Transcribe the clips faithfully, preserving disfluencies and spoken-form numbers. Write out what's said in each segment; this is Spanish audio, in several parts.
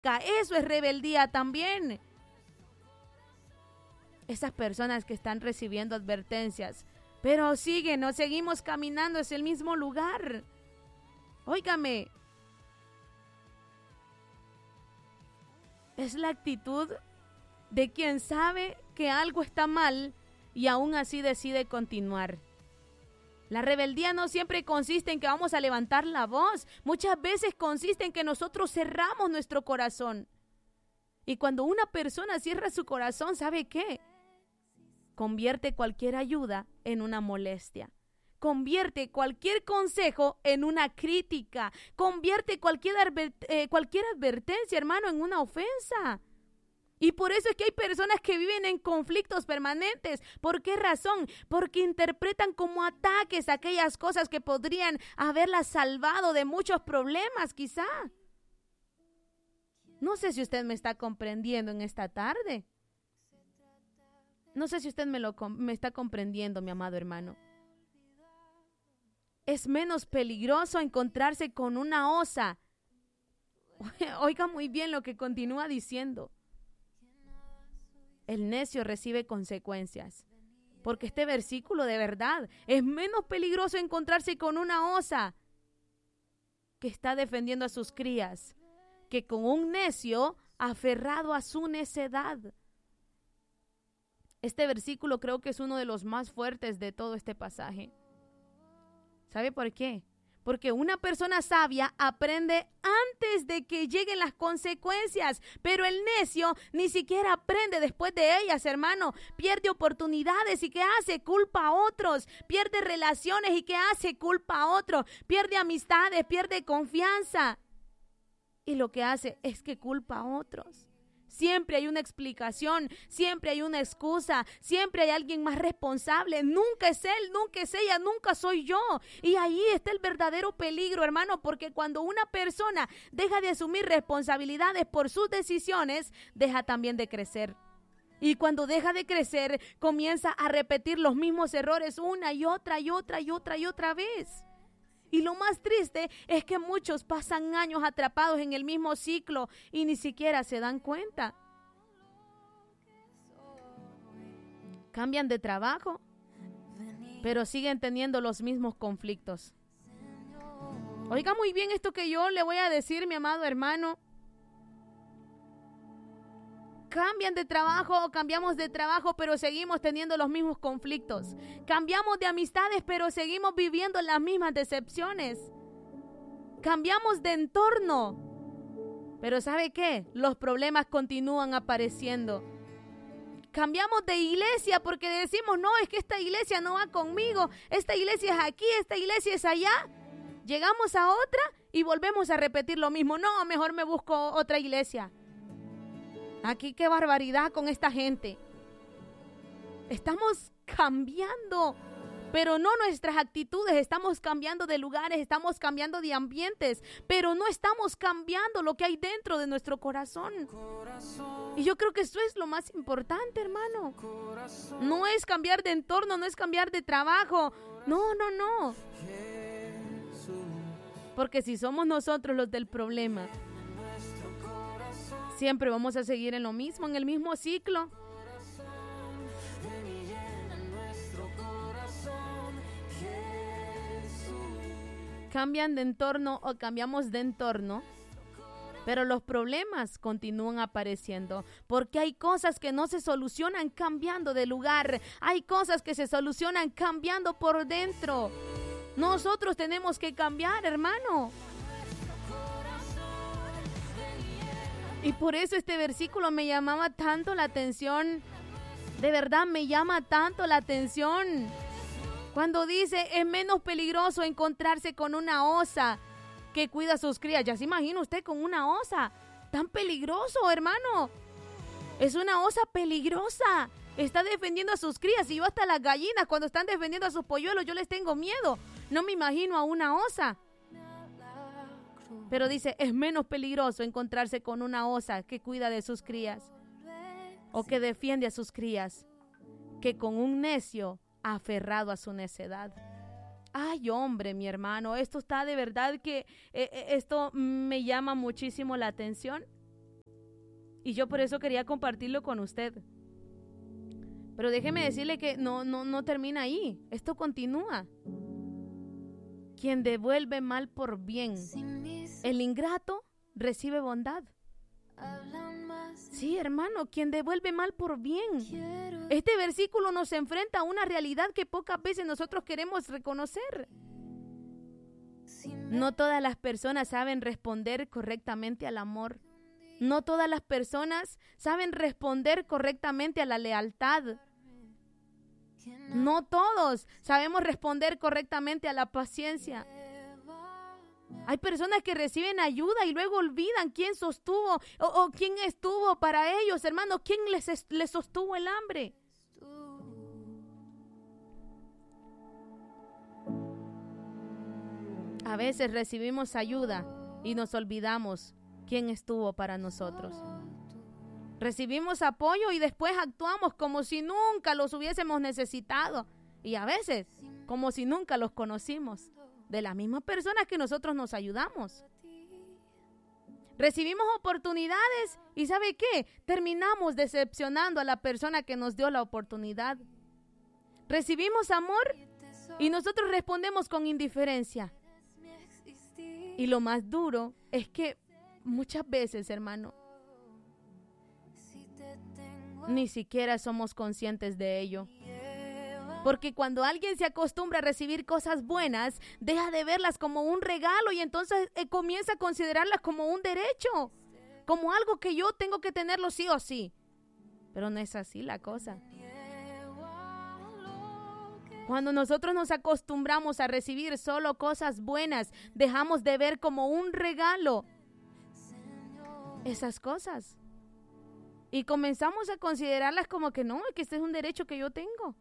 Eso es rebeldía también. Esas personas que están recibiendo advertencias, pero siguen o seguimos caminando hacia el mismo lugar. Óigame, es la actitud de quien sabe que algo está mal y aún así decide continuar. La rebeldía no siempre consiste en que vamos a levantar la voz. Muchas veces consiste en que nosotros cerramos nuestro corazón. Y cuando una persona cierra su corazón, ¿sabe qué? Convierte cualquier ayuda en una molestia. Convierte cualquier consejo en una crítica. Convierte cualquier, adver- eh, cualquier advertencia, hermano, en una ofensa. Y por eso es que hay personas que viven en conflictos permanentes. ¿Por qué razón? Porque interpretan como ataques aquellas cosas que podrían haberlas salvado de muchos problemas, quizá. No sé si usted me está comprendiendo en esta tarde. No sé si usted me, lo, me está comprendiendo, mi amado hermano. Es menos peligroso encontrarse con una osa. Oiga muy bien lo que continúa diciendo. El necio recibe consecuencias. Porque este versículo de verdad es menos peligroso encontrarse con una osa que está defendiendo a sus crías que con un necio aferrado a su necedad. Este versículo creo que es uno de los más fuertes de todo este pasaje. ¿Sabe por qué? Porque una persona sabia aprende antes de que lleguen las consecuencias, pero el necio ni siquiera aprende después de ellas, hermano. Pierde oportunidades y ¿qué hace? Culpa a otros. Pierde relaciones y ¿qué hace? Culpa a otros. Pierde amistades, pierde confianza. Y lo que hace es que culpa a otros. Siempre hay una explicación, siempre hay una excusa, siempre hay alguien más responsable. Nunca es él, nunca es ella, nunca soy yo. Y ahí está el verdadero peligro, hermano, porque cuando una persona deja de asumir responsabilidades por sus decisiones, deja también de crecer. Y cuando deja de crecer, comienza a repetir los mismos errores una y otra y otra y otra y otra vez. Y lo más triste es que muchos pasan años atrapados en el mismo ciclo y ni siquiera se dan cuenta. Cambian de trabajo, pero siguen teniendo los mismos conflictos. Oiga muy bien esto que yo le voy a decir, mi amado hermano. Cambian de trabajo o cambiamos de trabajo, pero seguimos teniendo los mismos conflictos. Cambiamos de amistades, pero seguimos viviendo las mismas decepciones. Cambiamos de entorno, pero ¿sabe qué? Los problemas continúan apareciendo. Cambiamos de iglesia porque decimos, no, es que esta iglesia no va conmigo. Esta iglesia es aquí, esta iglesia es allá. Llegamos a otra y volvemos a repetir lo mismo. No, mejor me busco otra iglesia. Aquí qué barbaridad con esta gente. Estamos cambiando, pero no nuestras actitudes. Estamos cambiando de lugares, estamos cambiando de ambientes, pero no estamos cambiando lo que hay dentro de nuestro corazón. Y yo creo que eso es lo más importante, hermano. No es cambiar de entorno, no es cambiar de trabajo. No, no, no. Porque si somos nosotros los del problema, siempre vamos a seguir en lo mismo, en el mismo ciclo. Cambian de entorno o cambiamos de entorno, pero los problemas continúan apareciendo, porque hay cosas que no se solucionan cambiando de lugar, hay cosas que se solucionan cambiando por dentro. Nosotros tenemos que cambiar, hermano. Y por eso este versículo me llamaba tanto la atención. De verdad me llama tanto la atención. Cuando dice, es menos peligroso encontrarse con una osa que cuida a sus crías. Ya se imagina usted con una osa. Tan peligroso, hermano. Es una osa peligrosa. Está defendiendo a sus crías. Y yo hasta las gallinas cuando están defendiendo a sus polluelos, yo les tengo miedo. No me imagino a una osa. Pero dice, es menos peligroso encontrarse con una osa que cuida de sus crías o que defiende a sus crías que con un necio aferrado a su necedad. Ay, hombre, mi hermano, esto está de verdad que eh, esto me llama muchísimo la atención. Y yo por eso quería compartirlo con usted. Pero déjeme decirle que no, no, no termina ahí. Esto continúa. Quien devuelve mal por bien, el ingrato recibe bondad. Sí, hermano, quien devuelve mal por bien. Este versículo nos enfrenta a una realidad que pocas veces nosotros queremos reconocer. No todas las personas saben responder correctamente al amor. No todas las personas saben responder correctamente a la lealtad. No todos sabemos responder correctamente a la paciencia. Hay personas que reciben ayuda y luego olvidan quién sostuvo o, o quién estuvo para ellos, hermano, quién les, les sostuvo el hambre. A veces recibimos ayuda y nos olvidamos quién estuvo para nosotros. Recibimos apoyo y después actuamos como si nunca los hubiésemos necesitado. Y a veces, como si nunca los conocimos. De las mismas personas que nosotros nos ayudamos. Recibimos oportunidades y ¿sabe qué? Terminamos decepcionando a la persona que nos dio la oportunidad. Recibimos amor y nosotros respondemos con indiferencia. Y lo más duro es que muchas veces, hermano, ni siquiera somos conscientes de ello. Porque cuando alguien se acostumbra a recibir cosas buenas, deja de verlas como un regalo y entonces eh, comienza a considerarlas como un derecho, como algo que yo tengo que tenerlo sí o sí. Pero no es así la cosa. Cuando nosotros nos acostumbramos a recibir solo cosas buenas, dejamos de ver como un regalo esas cosas. Y comenzamos a considerarlas como que no, que este es un derecho que yo tengo.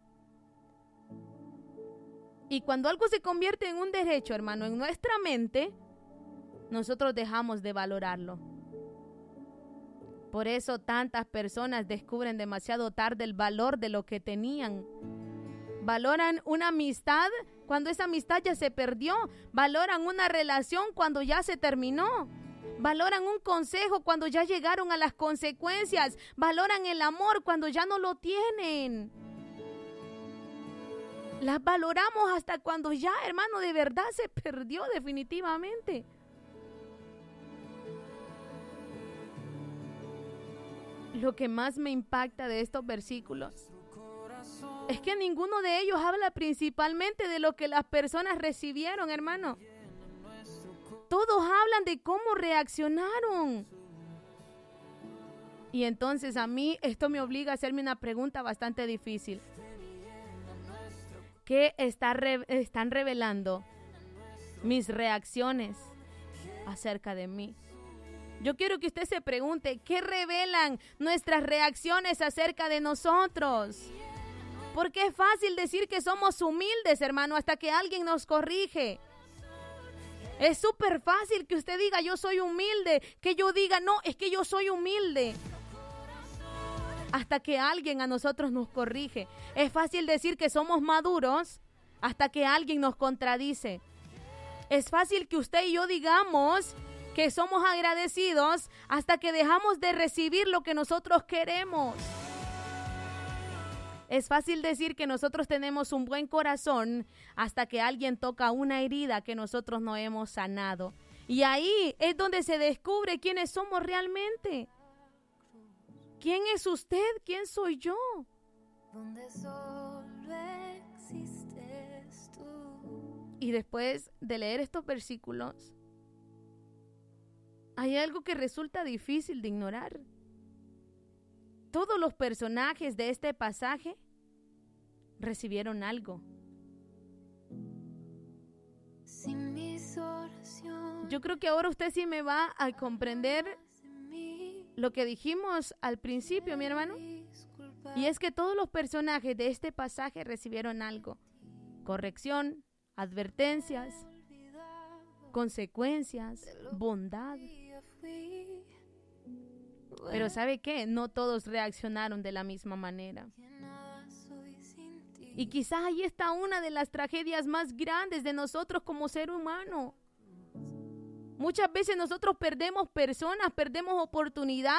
Y cuando algo se convierte en un derecho, hermano, en nuestra mente, nosotros dejamos de valorarlo. Por eso tantas personas descubren demasiado tarde el valor de lo que tenían. Valoran una amistad cuando esa amistad ya se perdió. Valoran una relación cuando ya se terminó. Valoran un consejo cuando ya llegaron a las consecuencias. Valoran el amor cuando ya no lo tienen. Las valoramos hasta cuando ya, hermano, de verdad se perdió definitivamente. Lo que más me impacta de estos versículos es que ninguno de ellos habla principalmente de lo que las personas recibieron, hermano. Todos hablan de cómo reaccionaron. Y entonces a mí esto me obliga a hacerme una pregunta bastante difícil. ¿Qué está re- están revelando mis reacciones acerca de mí? Yo quiero que usted se pregunte, ¿qué revelan nuestras reacciones acerca de nosotros? Porque es fácil decir que somos humildes, hermano, hasta que alguien nos corrige. Es súper fácil que usted diga, yo soy humilde, que yo diga, no, es que yo soy humilde. Hasta que alguien a nosotros nos corrige. Es fácil decir que somos maduros hasta que alguien nos contradice. Es fácil que usted y yo digamos que somos agradecidos hasta que dejamos de recibir lo que nosotros queremos. Es fácil decir que nosotros tenemos un buen corazón hasta que alguien toca una herida que nosotros no hemos sanado. Y ahí es donde se descubre quiénes somos realmente. ¿Quién es usted? ¿Quién soy yo? Donde solo existes tú. Y después de leer estos versículos, hay algo que resulta difícil de ignorar. Todos los personajes de este pasaje recibieron algo. Yo creo que ahora usted sí me va a comprender lo que dijimos al principio, mi hermano. Y es que todos los personajes de este pasaje recibieron algo. Corrección, advertencias, consecuencias, bondad. Pero ¿sabe qué? No todos reaccionaron de la misma manera. Y quizás ahí está una de las tragedias más grandes de nosotros como ser humano. Muchas veces nosotros perdemos personas, perdemos oportunidades.